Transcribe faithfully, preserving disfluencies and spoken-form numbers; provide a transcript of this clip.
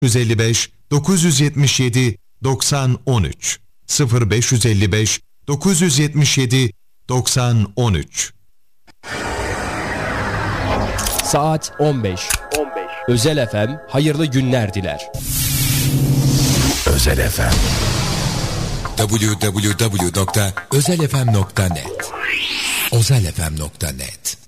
yüz elli beş dokuz yüz yetmiş yedi doksan on üç sıfır beş yüz elli beş dokuz yüz yetmiş yedi doksan on üç. Saat on beş. on beş. Özel F M hayırlı günler diler. Özel F M double-u double-u double-u nokta özel f m nokta net özel f m nokta net